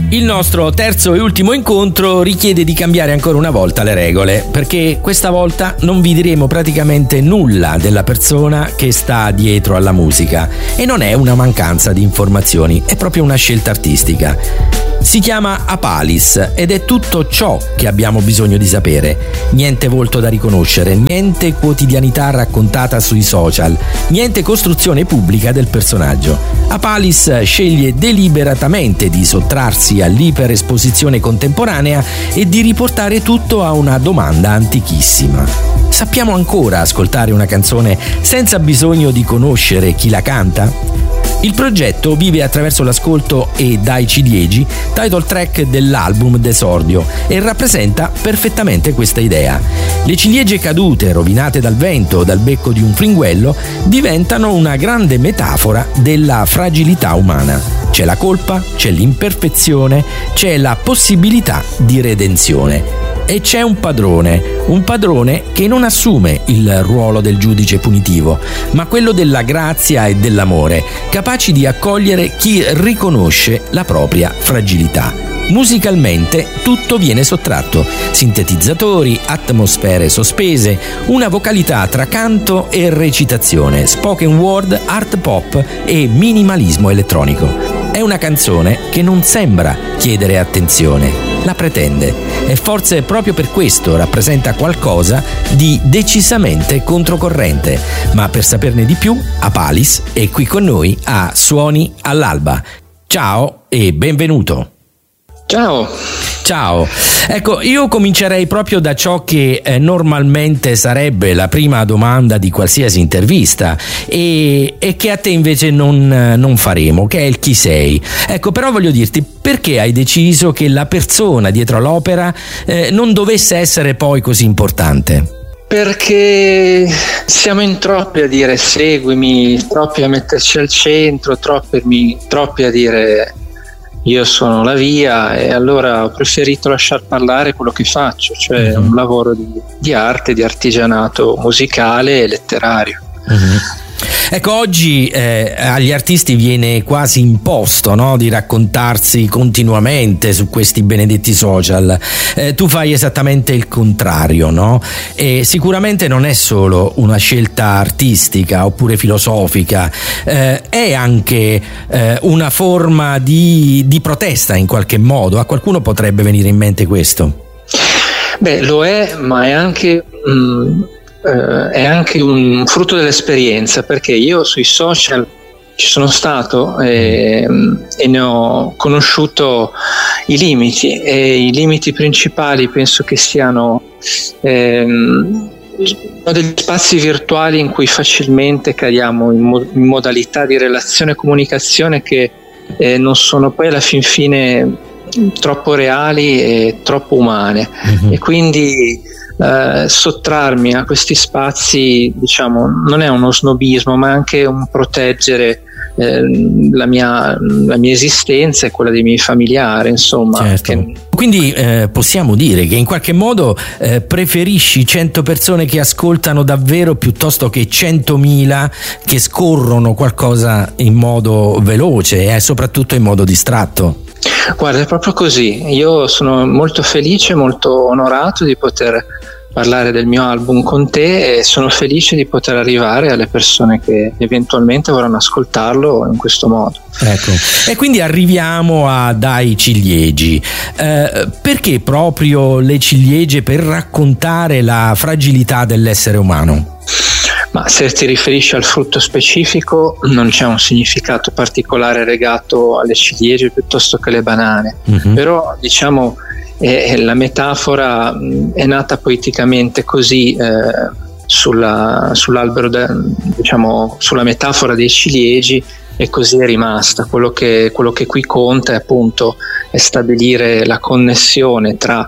Il nostro terzo e ultimo incontro richiede di cambiare ancora una volta le regole, perché questa volta non vi diremo praticamente nulla della persona che sta dietro alla musica, e non è una mancanza di informazioni, è proprio una scelta artistica. Si chiama Apalis ed è tutto ciò che abbiamo bisogno di sapere. Niente volto da riconoscere, niente quotidianità raccontata sui social, niente costruzione pubblica del personaggio. Apalis sceglie deliberatamente di sottrarsi all'iperesposizione contemporanea e di riportare tutto a una domanda antichissima. Sappiamo ancora ascoltare una canzone senza bisogno di conoscere chi la canta? Il progetto vive attraverso l'ascolto e dai ciliegi, title track dell'album d'esordio, e rappresenta perfettamente questa idea. Le ciliegie cadute, rovinate dal vento o dal becco di un fringuello, diventano una grande metafora della fragilità umana. C'è la colpa, c'è l'imperfezione, c'è la possibilità di redenzione. E c'è un padrone che non assume il ruolo del giudice punitivo, ma quello della grazia e dell'amore, capaci di accogliere chi riconosce la propria fragilità. Musicalmente tutto viene sottratto: sintetizzatori, atmosfere sospese, una vocalità tra canto e recitazione, spoken word, art pop e minimalismo elettronico. È una canzone che non sembra chiedere attenzione, la pretende, e forse proprio per questo rappresenta qualcosa di decisamente controcorrente. Ma per saperne di più, Apalis è qui con noi a Suoni all'Alba. Ciao e benvenuto. Ciao. Ecco, io comincerei proprio da ciò che normalmente sarebbe la prima domanda di qualsiasi intervista e che a te invece non faremo, che è il chi sei. Ecco, però voglio dirti, perché hai deciso che la persona dietro all'opera non dovesse essere poi così importante? Perché siamo in troppi a dire seguimi, troppi a metterci al centro, troppi a dire io sono la via, e allora ho preferito lasciar parlare quello che faccio, cioè un lavoro di arte, di artigianato musicale e letterario. Ecco, oggi agli artisti viene quasi imposto, no, di raccontarsi continuamente su questi benedetti social. Tu fai esattamente il contrario, no? E sicuramente non è solo una scelta artistica oppure filosofica, è anche una forma di protesta in qualche modo. A qualcuno potrebbe venire in mente questo. Beh, lo è, ma è anche un frutto dell'esperienza, perché io sui social ci sono stato e ne ho conosciuto i limiti, e i limiti principali penso che siano degli spazi virtuali in cui facilmente cadiamo in modalità di relazione e comunicazione che non sono poi alla fin fine troppo reali e troppo umane, e quindi sottrarmi a questi spazi, diciamo, non è uno snobismo, ma anche un proteggere la mia esistenza e quella dei miei familiari, insomma. Certo. Quindi possiamo dire che in qualche modo preferisci 100 persone che ascoltano davvero piuttosto che 100.000 che scorrono qualcosa in modo veloce e soprattutto in modo distratto. Guarda, è proprio così. Io sono molto felice, molto onorato di poter parlare del mio album con te, e sono felice di poter arrivare alle persone che eventualmente vorranno ascoltarlo in questo modo. Ecco, e quindi arriviamo a Dai ciliegi. Perché proprio le ciliegie per raccontare la fragilità dell'essere umano? Ma se ti riferisci al frutto specifico, non c'è un significato particolare legato alle ciliegie piuttosto che alle banane. Però diciamo la metafora è nata poeticamente così, sull'albero, diciamo sulla metafora dei ciliegi, e così è rimasta. Quello che qui conta è appunto stabilire la connessione tra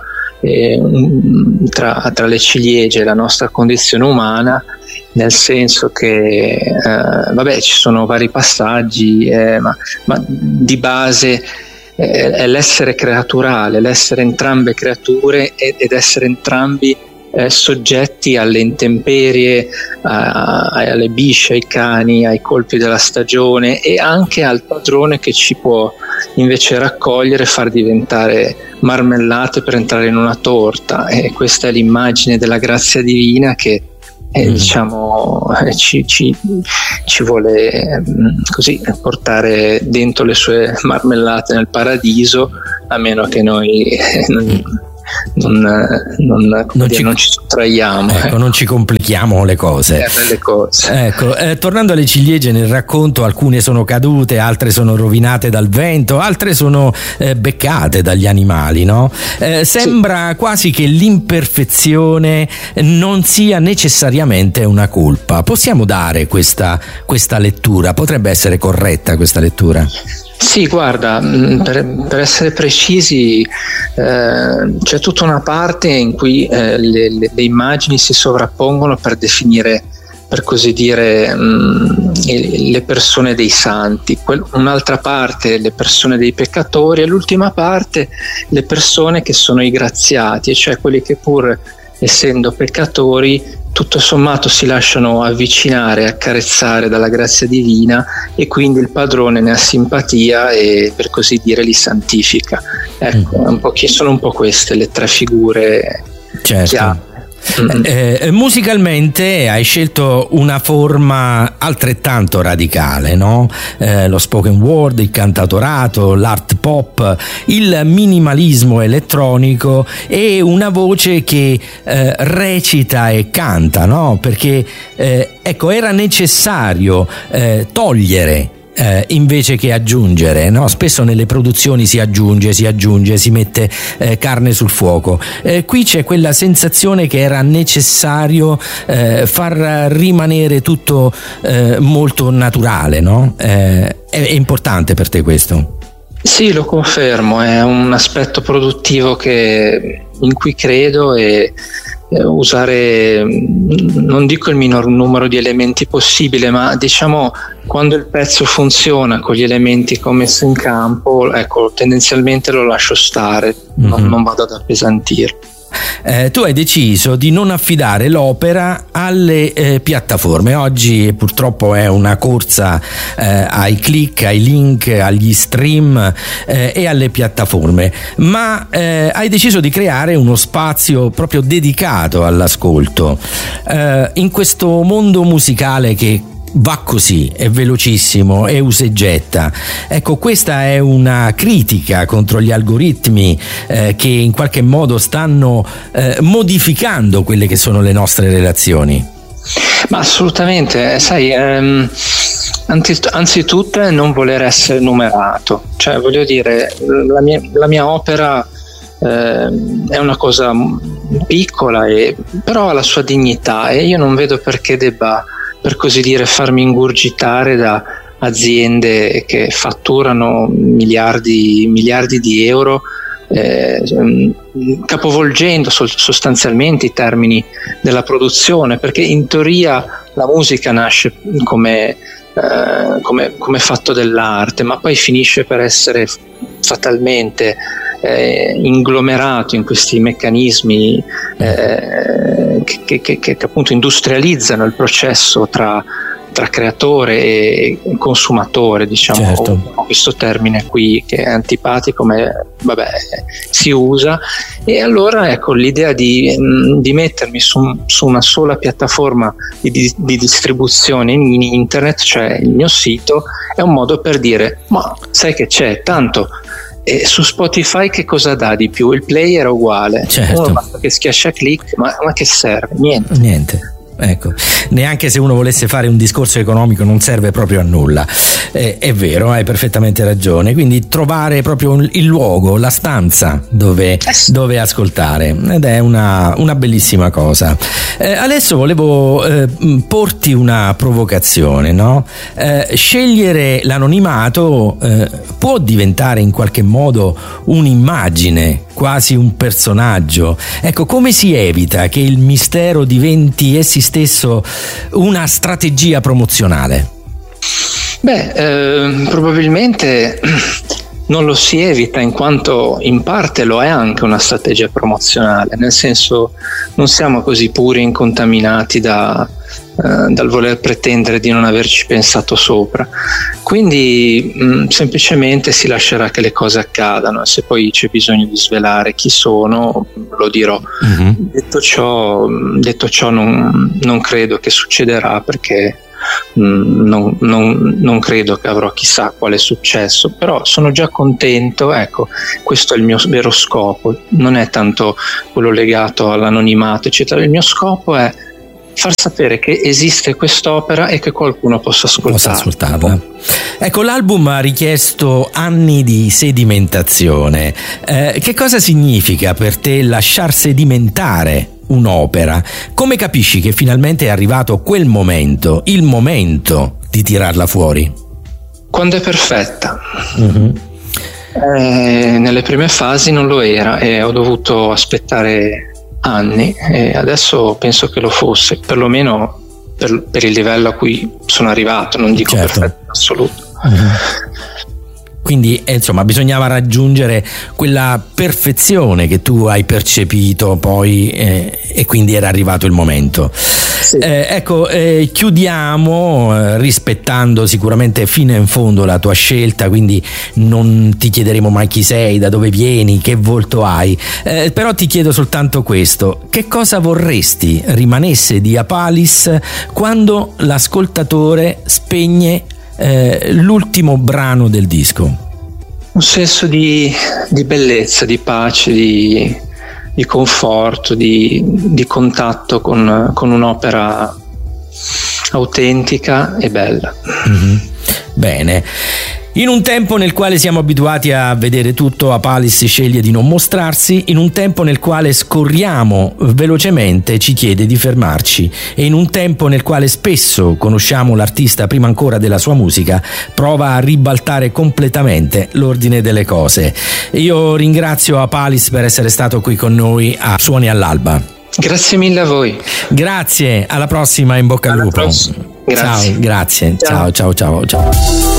le ciliegie e la nostra condizione umana, nel senso che ci sono vari passaggi, ma di base è l'essere creaturale, l'essere entrambe creature ed essere entrambi soggetti alle intemperie, alle bisce, ai cani, ai colpi della stagione, e anche al padrone che ci può invece raccogliere e far diventare marmellate per entrare in una torta. E questa è l'immagine della grazia divina che diciamo ci vuole così portare dentro le sue marmellate nel paradiso, a meno che noi non ci sottraiamo. Ecco, non ci complichiamo le cose. Ecco, tornando alle ciliegie, nel racconto alcune sono cadute, altre sono rovinate dal vento, altre sono beccate dagli animali, no? Sembra quasi che l'imperfezione non sia necessariamente una colpa. Possiamo dare questa lettura? Potrebbe essere corretta questa lettura? Sì, guarda, per essere precisi, c'è tutta una parte in cui le immagini si sovrappongono per definire, per così dire, le persone dei santi, un'altra parte le persone dei peccatori, e l'ultima parte le persone che sono i graziati, cioè quelli che pur essendo peccatori tutto sommato si lasciano avvicinare, accarezzare dalla grazia divina, e quindi il padrone ne ha simpatia e, per così dire, li santifica. Ecco, sono un po' queste le tre figure chiave. Musicalmente hai scelto una forma altrettanto radicale, no? Lo spoken word, il cantautorato, l'art pop, il minimalismo elettronico e una voce che recita e canta, no? Perché ecco, era necessario togliere invece che aggiungere, no? Spesso nelle produzioni si aggiunge, si mette carne sul fuoco. Qui c'è quella sensazione che era necessario far rimanere tutto molto naturale, no? È importante per te questo? Sì, lo confermo, è un aspetto produttivo in cui credo, e usare, non dico il minor numero di elementi possibile, ma diciamo quando il pezzo funziona con gli elementi che ho messo in campo, ecco, tendenzialmente lo lascio stare, non vado ad appesantirlo. Tu hai deciso di non affidare l'opera alle piattaforme. Oggi purtroppo è una corsa ai click, ai link, agli stream e alle piattaforme, ma hai deciso di creare uno spazio proprio dedicato all'ascolto. In questo mondo musicale che va così, è velocissimo, è usa e getta. Ecco, questa è una critica contro gli algoritmi che in qualche modo stanno modificando quelle che sono le nostre relazioni. Ma assolutamente, sai, anzitutto è non voler essere numerato, cioè voglio dire, la mia opera è una cosa piccola, però ha la sua dignità, e io non vedo perché debba, per così dire, farmi ingurgitare da aziende che fatturano miliardi di euro, capovolgendo sostanzialmente i termini della produzione, perché in teoria la musica nasce come fatto dell'arte, ma poi finisce per essere fatalmente inglomerato in questi meccanismi che appunto industrializzano il processo tra creatore e consumatore, diciamo. Certo. Questo termine qui che è antipatico, ma si usa, e allora ecco, l'idea di mettermi su una sola piattaforma di distribuzione in internet, cioè il mio sito, è un modo per dire: ma sai che c'è, tanto su Spotify che cosa dà di più? Il player è uguale, certo. Uno basta che schiaccia click, ma che serve? Niente. Ecco, neanche se uno volesse fare un discorso economico non serve proprio a nulla. È vero, hai perfettamente ragione. Quindi trovare proprio il luogo, la stanza dove ascoltare, ed è una bellissima cosa. Adesso volevo porti una provocazione, no? Scegliere l'anonimato può diventare in qualche modo un'immagine, quasi un personaggio. Ecco, come si evita che il mistero diventi essi stesso una strategia promozionale? Probabilmente non lo si evita, in quanto in parte lo è anche una strategia promozionale, nel senso non siamo così puri e incontaminati dal voler pretendere di non averci pensato sopra, quindi semplicemente si lascerà che le cose accadano, e se poi c'è bisogno di svelare chi sono lo dirò. Detto ciò non credo che succederà, perché non credo che avrò chissà quale successo, però sono già contento, ecco, questo è il mio vero scopo, non è tanto quello legato all'anonimato eccetera, il mio scopo è far sapere che esiste quest'opera e che qualcuno possa ascoltarla. Ecco, l'album ha richiesto anni di sedimentazione. Che cosa significa per te lasciar sedimentare un'opera? Come capisci che finalmente è arrivato quel momento, il momento di tirarla fuori? Quando è perfetta. Nelle prime fasi non lo era e ho dovuto aspettare anni, e adesso penso che lo fosse, perlomeno per il livello a cui sono arrivato, non dico perfetto in assoluto. Quindi insomma bisognava raggiungere quella perfezione che tu hai percepito poi, e quindi era arrivato il momento. Sì. Ecco, chiudiamo rispettando sicuramente fino in fondo la tua scelta, quindi non ti chiederemo mai chi sei, da dove vieni, che volto hai, però ti chiedo soltanto questo: che cosa vorresti rimanesse di Apalis quando l'ascoltatore spegne l'ultimo brano del disco? Un senso di bellezza, di pace, di conforto, di contatto con un'opera autentica e bella. Bene. In un tempo nel quale siamo abituati a vedere tutto, Apalis sceglie di non mostrarsi. In un tempo nel quale scorriamo velocemente, ci chiede di fermarci. E in un tempo nel quale spesso conosciamo l'artista prima ancora della sua musica, prova a ribaltare completamente l'ordine delle cose. Io ringrazio Apalis per essere stato qui con noi a Suoni all'Alba. Grazie mille a voi. Grazie, alla prossima, in bocca al lupo. Grazie. Ciao, grazie. Ciao.